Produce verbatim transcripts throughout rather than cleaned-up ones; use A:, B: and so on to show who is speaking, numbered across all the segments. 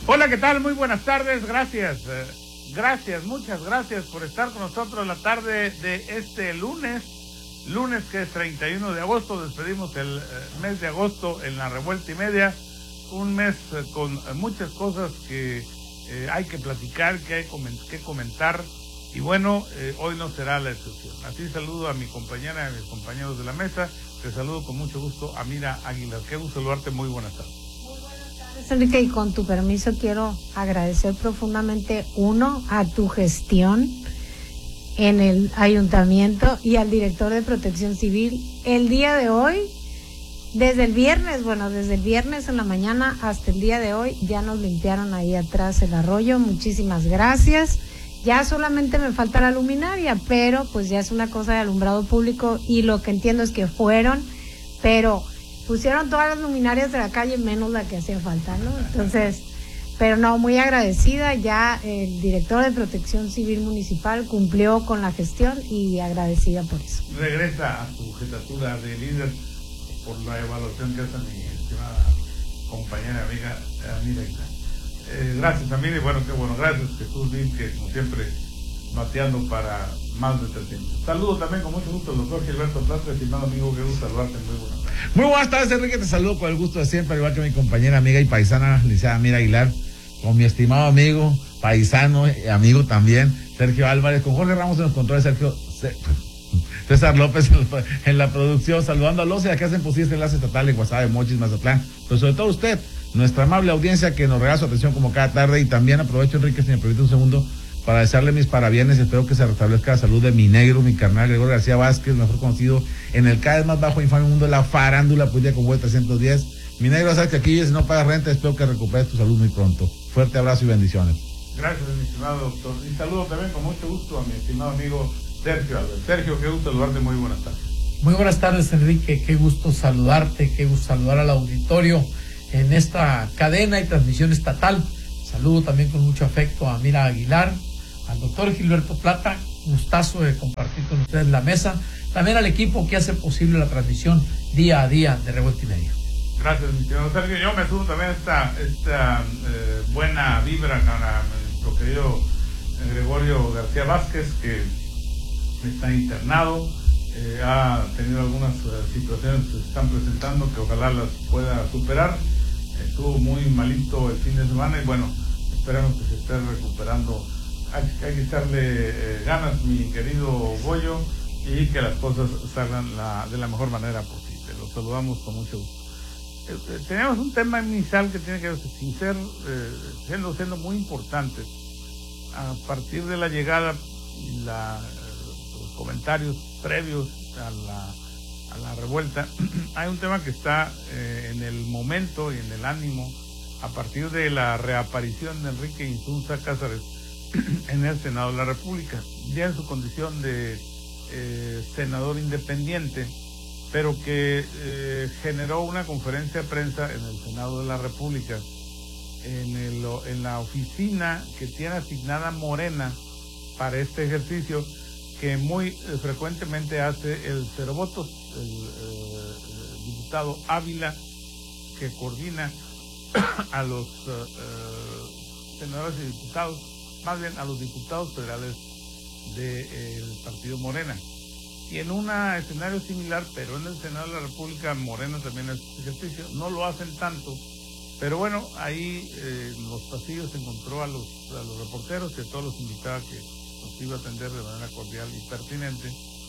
A: Hola, ¿qué tal? Muy buenas tardes, gracias, eh, gracias, muchas gracias por estar con nosotros la tarde de este lunes, lunes que es treinta y uno de agosto, despedimos el eh, mes de agosto en la revuelta y media, un mes eh, con eh, muchas cosas que eh, hay que platicar, que hay coment que comentar, y bueno, eh, hoy no será la excepción. Así saludo a mi compañera y a mis compañeros de la mesa, te saludo con mucho gusto a Mira Aguilar, qué gusto saludarte, muy buenas tardes.
B: Enrique, y con tu permiso quiero agradecer profundamente, uno, a tu gestión en el ayuntamiento y al director de Protección Civil. El día de hoy, desde el viernes, bueno, desde el viernes en la mañana hasta el día de hoy, ya nos limpiaron ahí atrás el arroyo, muchísimas gracias. Ya solamente me falta la luminaria, pero pues ya es una cosa de alumbrado público y lo que entiendo es que fueron, pero pusieron todas las luminarias de la calle menos la que hacía falta, ¿no? Entonces, pero no, muy agradecida, ya el director de Protección Civil Municipal cumplió con la gestión y agradecida por eso.
A: Regresa a su jefatura de líder por la evaluación que hace mi estimada compañera, amiga, amiga eh, gracias, Amir, y bueno, qué bueno, gracias Jesús Vil, que como siempre, bateando para más de trescientos. Saludo también con mucho gusto al doctor Gilberto Plata, estimado amigo, qué gusto saludarte, muy buenas tardes.
C: Muy buenas tardes, Enrique, te saludo con el gusto de siempre, igual que mi compañera, amiga y paisana, licenciada Mira Aguilar, con mi estimado amigo, paisano y amigo también, Sergio Álvarez, con Jorge Ramos en los controles, Sergio César López en la, en la producción, saludando a los que hacen posible este enlace estatal en Guasave, Mochis, Mazatlán, pero sobre todo usted, nuestra amable audiencia que nos regala su atención como cada tarde, y también aprovecho, Enrique, si me permite un segundo, para desearle mis parabienes, espero que se restablezca la salud de mi negro, mi carnal Gregorio García Vázquez, mejor conocido en el cada vez más bajo infame mundo de la farándula, pues ya con vuelta trescientos diez. Mi negro, sabes que aquí si no pagas renta, espero que recuperes tu salud muy pronto. Fuerte abrazo y bendiciones.
A: Gracias, mi estimado doctor. Y saludo también con mucho gusto a mi estimado amigo Sergio Álvarez. Sergio, qué gusto saludarte, muy buenas tardes.
D: Muy buenas tardes, Enrique, qué gusto saludarte, qué gusto saludar al auditorio en esta cadena y transmisión estatal. Saludo también con mucho afecto a Mira Aguilar, al doctor Gilberto Plata, gustazo de compartir con ustedes la mesa, también al equipo que hace posible la transmisión día a día de Revuelta y Media.
A: Gracias, mi señor Sergio. Yo me sumo también a esta, esta eh, buena vibra para nuestro querido eh, Gregorio García Vázquez, que está internado, eh, ha tenido algunas eh, situaciones que se están presentando que ojalá las pueda superar. Estuvo muy malito el fin de semana y bueno, esperamos que se esté recuperando. Hay, hay que echarle eh, ganas, mi querido Goyo, y que las cosas salgan la, de la mejor manera posible. Los saludamos con mucho gusto. Eh, eh, tenemos un tema inicial que tiene que ver, sin ser, eh, siendo, siendo muy importante. A partir de la llegada y la, eh, los comentarios previos a la, a la revuelta, hay un tema que está eh, en el momento y en el ánimo a partir de la reaparición de Enrique Insunza Cázares en el Senado de la República, ya en su condición de eh, senador independiente, pero que eh, generó una conferencia de prensa en el Senado de la República, en, el, en la oficina que tiene asignada Morena para este ejercicio, que muy eh, frecuentemente hace el cero votos, el, eh, el diputado Ávila, que coordina a los eh, eh, senadores y diputados, más bien a los diputados federales del de, eh, partido Morena. Y en un escenario similar, pero en el Senado de la República, Morena también hace ejercicio, no lo hacen tanto, pero bueno, ahí eh, en los pasillos se encontró a los, a los reporteros y a todos los invitados que nos iba a atender de manera cordial y pertinente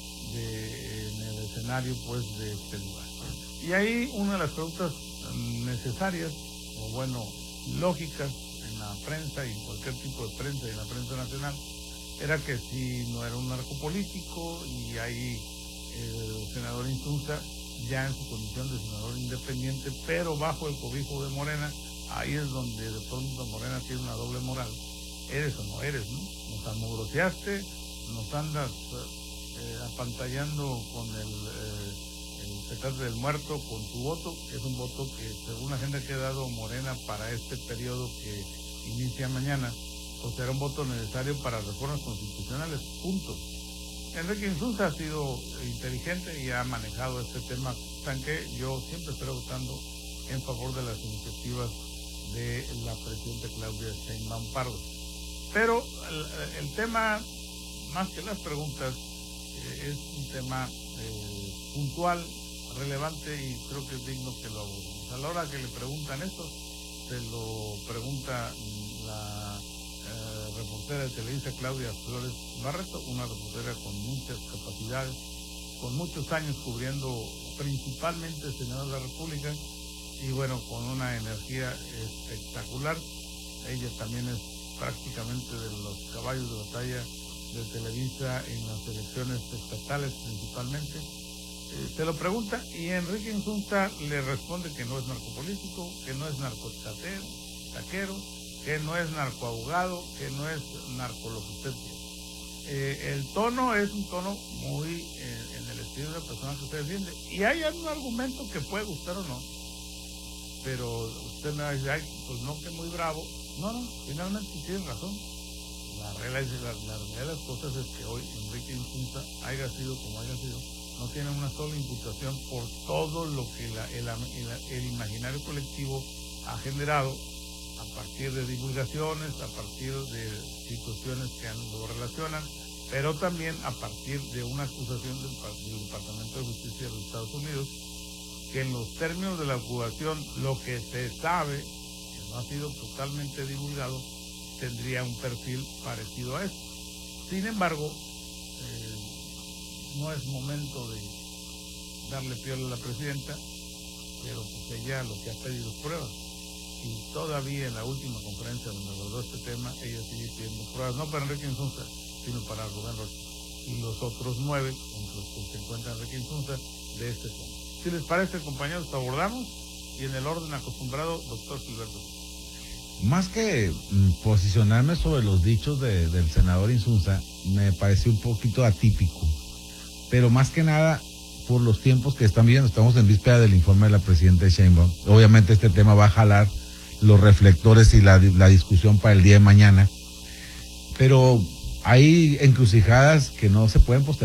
A: de, en el escenario pues de este lugar. Y ahí una de las preguntas necesarias, o bueno, lógicas, en la prensa y en cualquier tipo de prensa y en la prensa nacional, era que si no era un narcopolítico, y ahí el senador Insunza, ya en su condición de senador independiente, pero bajo el cobijo de Morena, ahí es donde de pronto Morena tiene una doble moral. Eres o no eres, ¿no? Nos amugroseaste, nos andas eh, apantallando con el, eh, el petate del muerto, con tu voto, que es un voto que según la gente que ha dado Morena para este periodo que inicia mañana, pues será un voto necesario para reformas constitucionales, punto. Enrique Insunza ha sido inteligente y ha manejado este tema, tan que yo siempre estoy votando en favor de las iniciativas de la presidenta Claudia Sheinbaum Pardo. Pero el, el tema, más que las preguntas, eh, es un tema eh, puntual, relevante, y creo que es digno que lo abordemos. A la hora que le preguntan esto, se lo pregunta la eh, reportera de Televisa Claudia Flores Barreto, una reportera con muchas capacidades, con muchos años cubriendo principalmente el Senado de la República, y bueno, con una energía espectacular. Ella también es prácticamente de los caballos de batalla de Televisa en las elecciones estatales principalmente. Eh, se lo pregunta y Enrique Insunza le responde que no es narcopolítico, que no es narcotatero, taquero, que no es narcoabogado, que no es narco lo que usted quiera. Eh, el tono es un tono muy eh, en el estilo de la persona que usted defiende, y hay algún argumento que puede gustar o no, pero usted me va a decir, ay, pues no, que muy bravo. No, no, finalmente tiene razón. La realidad, la, la realidad de las cosas es que hoy Enrique Insunza, haya sido como haya sido, no tiene una sola imputación por todo lo que la, el, el, el imaginario colectivo ha generado a partir de divulgaciones, a partir de situaciones que lo relacionan, pero también a partir de una acusación del, del Departamento de Justicia de los Estados Unidos, que en los términos de la acusación, lo que se sabe, que no ha sido totalmente divulgado, tendría un perfil parecido a eso. Sin embargo, eh, no es momento de darle piola a la presidenta, pero pues ella lo que ha pedido es pruebas. Y todavía en la última conferencia donde abordó este tema, ella sigue pidiendo pruebas, no para Enrique Insunza, sino para Rubén Rocha y los otros nueve, entre los que se encuentra Enrique Insunza, de este tema. Si les parece, compañeros, abordamos, y en el orden acostumbrado, doctor Gilberto.
C: Más que mm, posicionarme sobre los dichos de, del senador Insunza, me pareció un poquito atípico, pero más que nada por los tiempos que están viviendo. Estamos en víspera del informe de la presidenta Sheinbaum. Obviamente este tema va a jalar los reflectores y la, la discusión para el día de mañana, pero hay encrucijadas que no se pueden postergar.